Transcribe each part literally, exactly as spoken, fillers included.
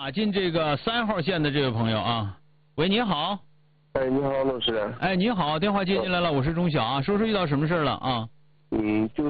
打进这个三号线的这位朋友啊，喂，你好。 哎，你好，老师。 哎，你好，电话接进来了，我是钟晓啊，说说遇到什么事了啊？ 嗯，就是，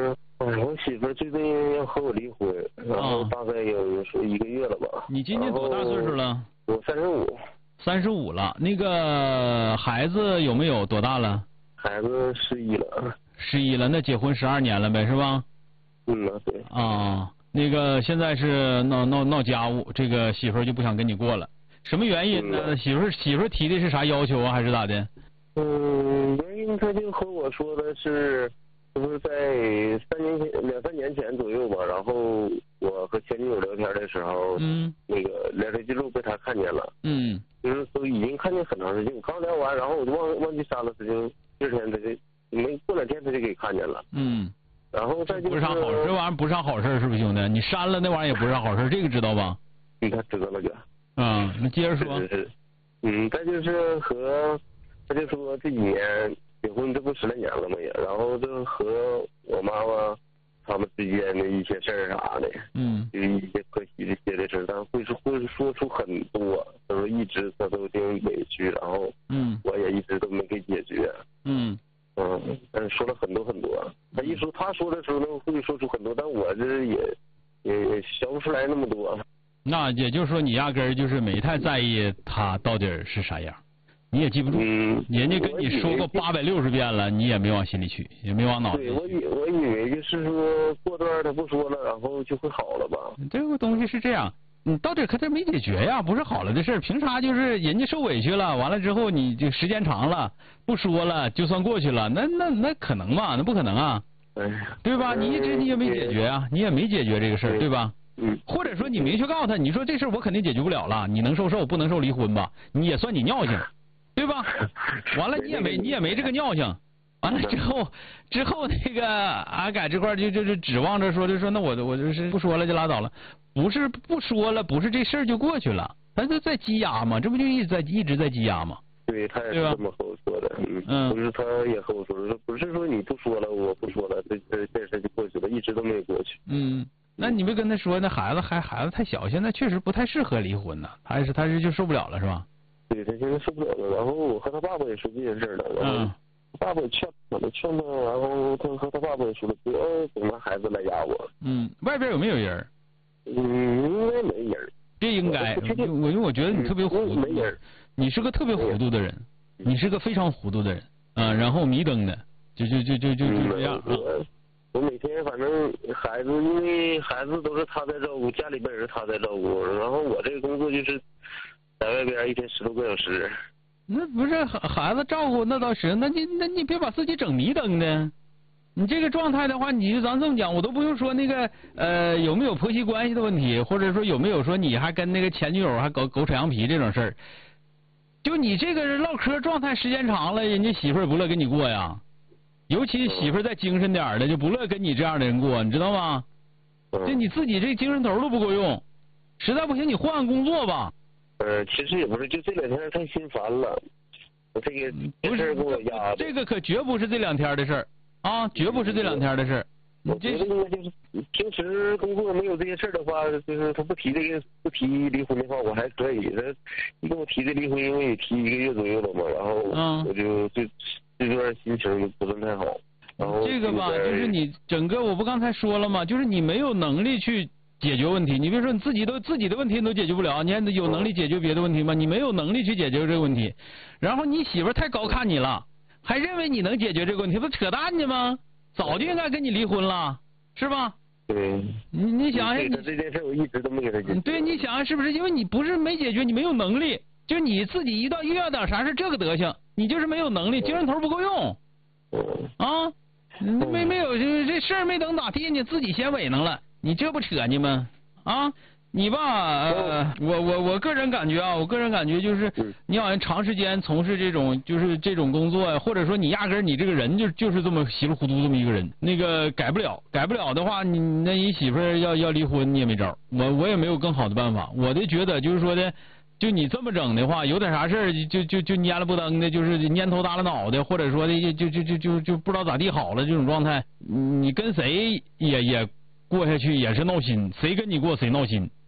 哎，我媳妇最近要和我离婚，然后大概有说一个月了吧。 你今年多大岁数了？ 我三十五。 三十五了，那个孩子有没有多大了？ 孩子十一了。 十一了，那结婚十二年了呗，是吧？ 嗯呐，对。 啊，那个现在是闹闹闹家务，这个媳妇儿就不想跟你过了。什么原因呢？ 嗯、 媳妇媳妇提的是啥要求啊，还是咋的？ 嗯，原因他就和我说的是，就是在三年前、两三年前左右吧，然后我和前女友聊天的时候， 嗯， 那个聊天记录被他看见了， 嗯， 就是都已经看见很长时间，我刚聊完，然后我就忘忘记删了，他就第二天他就没过两天他就给看见了， 嗯， 然后再就是不是啥好事，这玩意儿不是啥好事，是不是兄弟？你删了那玩意儿也不是啥好事，这个知道吧？ 嗯，他知道了哥。 啊，那接着说。 是是，嗯，再就是和，他就说这几年结婚这不十来年了嘛也，然后就和我妈妈他们之间的一些事儿啥的， 嗯， 就是一些可惜的一些的事，但会说会说出很多，他说一直他都挺委屈，然后嗯， 我也一直都没给解决， 嗯嗯，但是说了很多很多，他一说他说的时候呢会说出很多，但我这也也也想不出来那么多。 那也就是说，你压根儿就是没太在意他到底是啥样，你也记不住。 嗯， 人家跟你说过八百六十遍了，你也没往心里去，也没往脑子里去。 对，我以我以为就是说过段他不说了，然后就会好了吧？ 这个东西是这样，你到底可这没解决呀，不是好了的事儿，凭啥就是人家受委屈了，完了之后你就时间长了不说了，就算过去了？那那那可能吗？那不可能啊， 哎呀， 对吧？你一直你也没解决啊，你也没解决这个事儿，对吧？ 嗯， 或者说你明确告诉他，你说这事儿我肯定解决不了了，你能受受不能受离婚吧？你也算你尿性，对吧？完了你也没你也没这个尿性，完了之后之后那个啊改这块就就就指望着说就说那我我就是不说了就拉倒了，不是不说了，不是这事儿就过去了，咱就在积压嘛，这不就一直在一直在积压嘛？ 对，他也是这么和我说的，嗯， 嗯， 不是他也和我说的，不是说你不说了我不说了，这这这事就过去了，一直都没有过去。 嗯。那你没跟他说，那孩子还孩子太小，现在确实不太适合离婚呢。他是他是就受不了了是吧？ 对，他现在受不了了。然后我和他爸爸也说这件事了，然后爸爸也劝他，劝他，然后他和他爸爸也说了，不要总拿孩子来压我。 嗯，外边有没有人？ 嗯，应该没人。 这应该，我因为我觉得你特别糊涂， 没人。 你是个特别糊涂的人，你是个非常糊涂的人啊，然后迷瞪的，就就就就就就这样啊。 我每天反正孩子，因为孩子都是他在照顾，家里边人他在照顾，然后我这个工作就是在外边一天十多个小时。 那不是孩子照顾那倒是，那你那你别把自己整迷瞪的。你这个状态的话，你就咱这么讲，我都不用说那个呃有没有婆媳关系的问题，或者说有没有说你还跟那个前女友还狗狗扯羊皮这种事儿。就你这个唠嗑状态时间长了，人家媳妇儿不乐跟你过呀。尤其媳妇儿再精神点的，就不乐跟你这样的人过，你知道吗？就你自己这精神头都不够用，实在不行你换换工作吧。 呃，其实也不是，就这两天太心烦了，这个不是给我压的。 这个可绝不是这两天的事儿啊，绝不是这两天的事儿。 我觉得应该就是平时工作没有这些事儿的话，就是他不提这个不提离婚的话，我还可以。他你跟我提这离婚，因为也提一个月左右了嘛，然后我就就。这段心情就不算太好，然后这个吧，就是你整个我不刚才说了吗？就是你没有能力去解决问题。你别说你自己都自己的问题你都解决不了，你还有能力解决别的问题吗？你没有能力去解决这个问题，然后你媳妇儿太高看你了，还认为你能解决这个问题，不扯淡呢吗？早就应该跟你离婚了，是吧？ 对。 你你想想，你这件事我一直都没给他解决。 对，你想想是不是？因为你不是没解决，你没有能力。就你自己一到遇到点啥事这个德行，你就是没有能力，精神头不够用，啊，没没有这这事儿没等咋地呢，自己先委囊了，你这不扯呢吗？啊，你吧，呃，我我我个人感觉啊，我个人感觉就是，你好像长时间从事这种就是这种工作呀，或者说你压根儿你这个人就就是这么稀里糊涂这么一个人，那个改不了，改不了的话，你那你媳妇儿要要离婚你也没招，我我也没有更好的办法，我的觉得就是说的。就你这么整的话，有点啥事儿就就就蔫了不登的，就是蔫头耷拉脑袋，或者说的就就就就就不知道咋地好了这种状态，你跟谁也也过下去也是闹心，谁跟你过谁闹心，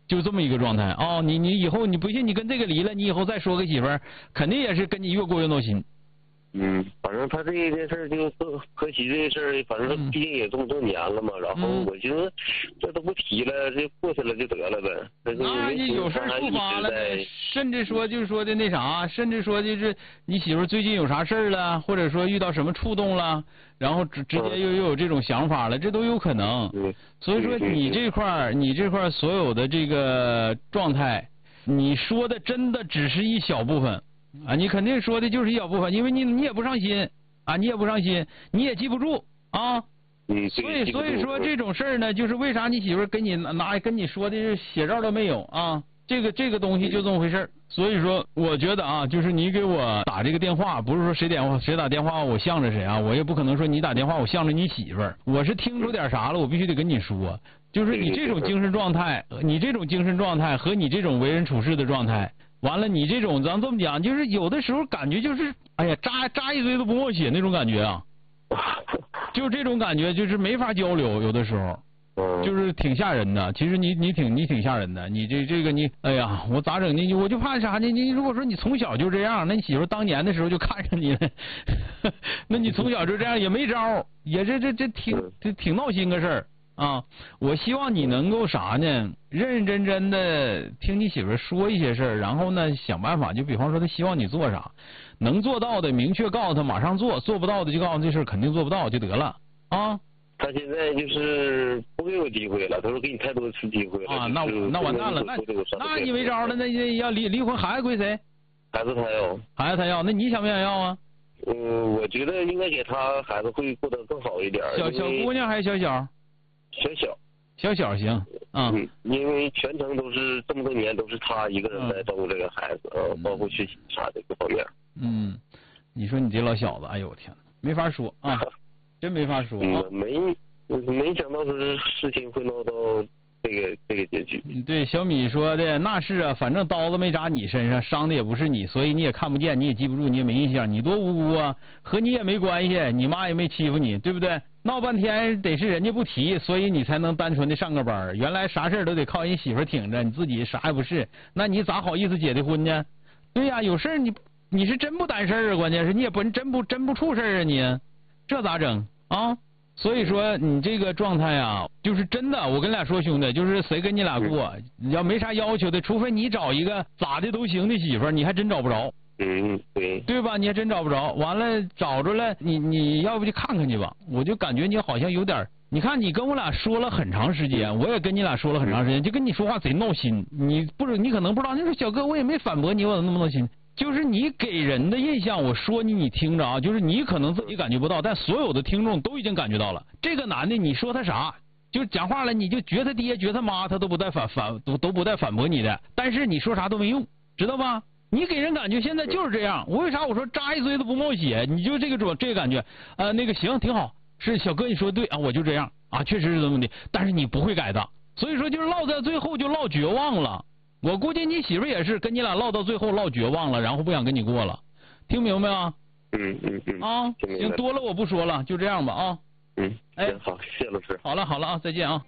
就这么一个状态啊、哦！你你以后你不信，你跟这个离了，你以后再说个媳妇儿，肯定也是跟你越过越闹心。 嗯，反正他这一件事就是和媳这事儿，反正毕竟也这么多年了嘛，然后我寻思这都不提了，这过去了就得了呗。 那你有事触发了呗，甚至说就是说的那啥，甚至说就是你媳妇最近有啥事儿了，或者说遇到什么触动了，然后直直接又又有这种想法了，这都有可能。所以说你这块儿，你这块儿所有的这个状态，你说的真的只是一小部分。啊，你肯定说的就是一小部分，因为你你也不上心啊，你也不上心，你也记不住啊。 嗯， 所以所以说这种事儿呢，就是为啥你媳妇跟你拿跟你说的是写照都没有啊？这个这个东西就这么回事儿。所以说，我觉得啊，就是你给我打这个电话，不是说谁电话谁打电话我向着谁啊，我也不可能说你打电话我向着你媳妇儿，我是听出点啥了，我必须得跟你说，就是你这种精神状态，你这种精神状态和你这种为人处事的状态。完了，你这种咱这么讲，就是有的时候感觉就是，哎呀，扎扎一堆都不冒血那种感觉啊，就这种感觉，就是没法交流，有的时候，就是挺吓人的。其实你你挺你挺吓人的，你这这个你，哎呀，我咋整呢？我就怕啥呢？你如果说你从小就这样，那你媳妇当年的时候就看上你了，那你从小就这样也没招，也这这这挺这挺闹心个事儿。啊，我希望你能够啥呢？认认真真的听你媳妇说一些事儿，然后呢想办法，就比方说他希望你做啥，能做到的明确告诉他马上做，做不到的就告诉他这事儿肯定做不到就得了啊。 他现在就是不给我机会了，他说给你太多次机会了啊，那那完蛋了，那那你没招了，那那要离离婚，孩子归谁？ 孩子他要， 孩子他要，那你想不想要啊？ 嗯，我觉得应该给他孩子会过得更好一点。 小小姑娘还是小小？ 小小， 小小行啊、 嗯，因为全程都是这么多年都是他一个人在照顾这个孩子，呃、嗯，包括学习啥的各方面。 嗯，你说你这老小子，哎呦我天，没法说啊，真没法说啊。 嗯、没没想到是事情会闹到这个这个结局。 对，小米说的那是啊，反正刀子没扎你身上，伤的也不是你，所以你也看不见，你也记不住，你也没印象，你多无辜啊，和你也没关系，你妈也没欺负你，对不对？闹半天得是人家不提，所以你才能单纯的上个班。原来啥事都得靠人媳妇挺着，你自己啥也不是，那你咋好意思结的婚呢？对呀、啊，有事你你是真不担事啊，关键是你也不真不真不出事啊你，这咋整啊？所以说你这个状态啊，就是真的，我跟俩说兄弟，就是谁跟你俩过，你要没啥要求的，除非你找一个咋的都行的媳妇儿，你还真找不着。 嗯，对， 对吧？你还真找不着，完了找着了，你你要不就看看去吧。我就感觉你好像有点，你看你跟我俩说了很长时间，我也跟你俩说了很长时间，就跟你说话贼闹心。你不是你可能不知道，你说小哥我也没反驳你，我怎么那么闹心？就是你给人的印象，我说你你听着啊，就是你可能自己感觉不到，但所有的听众都已经感觉到了。这个男的，你说他啥，就讲话了，你就觉他爹觉他妈，他都不带反反都都不带反驳你的，但是你说啥都没用，知道吧？你给人感觉现在就是这样，我为啥我说扎一堆都不冒血？你就这个种这个感觉，呃，那个行挺好，是小哥你说的对啊，我就这样啊，确实是这么的，但是你不会改的，所以说就是唠到最后就唠绝望了。我估计你媳妇也是跟你俩唠到最后唠绝望了，然后不想跟你过了，听明白吗？ 嗯嗯嗯。 啊，行，多了我不说了，就这样吧啊。 嗯， 哎， 好，谢谢老师。 好了好了啊，再见啊。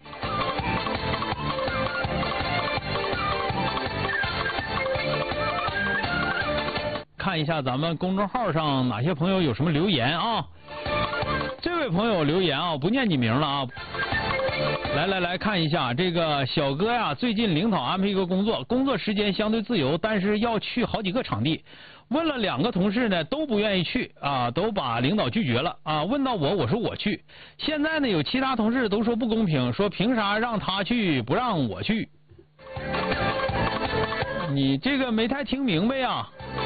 看一下咱们公众号上哪些朋友有什么留言啊？这位朋友留言啊，不念你名了啊。来来来看一下这个小哥呀，最近领导安排一个工作，工作时间相对自由，但是要去好几个场地。问了两个同事呢，都不愿意去啊，都把领导拒绝了啊。问到我，我说我去。现在呢，有其他同事都说不公平，说凭啥让他去不让我去？你这个没太听明白呀？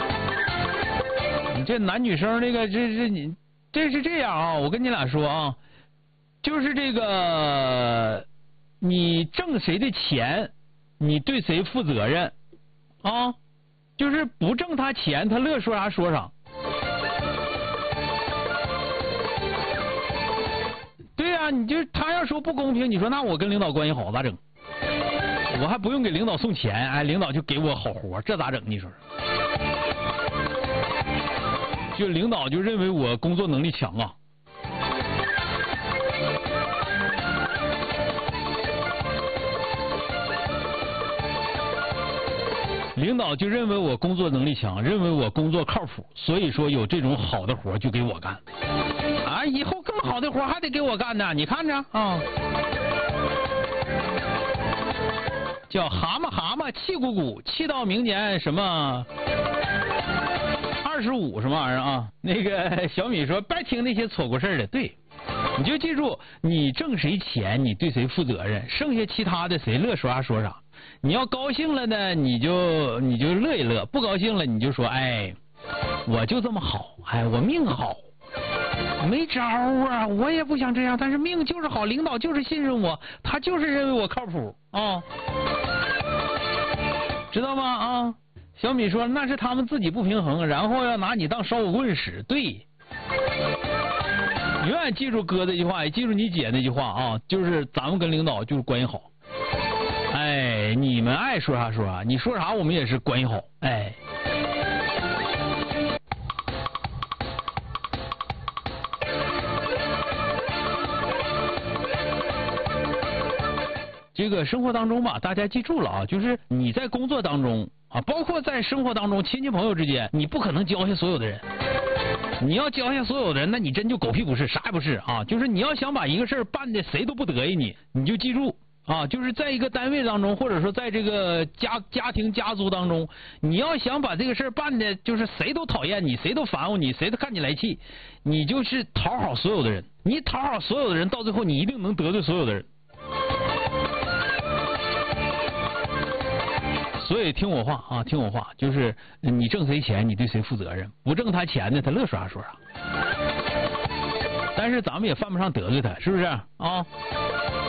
你这男女生那个这这你这是这样啊，我跟你俩说啊，就是这个你挣谁的钱，你对谁负责任啊？就是不挣他钱，他乐说啥说啥。对呀、啊，你就他要说不公平，你说那我跟领导关系好咋整？我还不用给领导送钱，哎，领导就给我好活，这咋整？你说说。就领导就认为我工作能力强啊。 领导就认为我工作能力强，认为我工作靠谱，所以说有这种好的活就给我干。啊，以后更好的活还得给我干呢，你看着啊。叫蛤蟆蛤蟆气鼓鼓，气到明年什么二十五什么玩意儿啊？那个小米说别听那些错过事儿的，对，你就记住，你挣谁钱，你对谁负责任，剩下其他的谁乐说啥说啥。你要高兴了呢，你就你就乐一乐；不高兴了，你就说，哎，我就这么好，哎，我命好，没招啊，我也不想这样，但是命就是好，领导就是信任我，他就是认为我靠谱啊，知道吗？啊，小米说那是他们自己不平衡，然后要拿你当烧火棍使，对。永远记住哥这句话，也记住你姐那句话啊，就是咱们跟领导就是关系好。哎，你们爱说啥说啥，你说啥我们也是关系好。哎，这个生活当中吧，大家记住了啊，就是你在工作当中啊，包括在生活当中，亲戚朋友之间，你不可能交下所有的人。你要交下所有的人，那你真就狗屁不是，啥也不是啊！就是你要想把一个事儿办的谁都不得意你，你就记住啊，就是在一个单位当中，或者说在这个家家庭家族当中，你要想把这个事儿办的，就是谁都讨厌你，谁都烦乎你，谁都看你来气，你就是讨好所有的人。你讨好所有的人，到最后你一定能得罪所有的人。所以听我话啊，听我话，就是你挣谁钱，你对谁负责任；不挣他钱的，他乐说啥说啥。但是咱们也犯不上得罪他，是不是啊？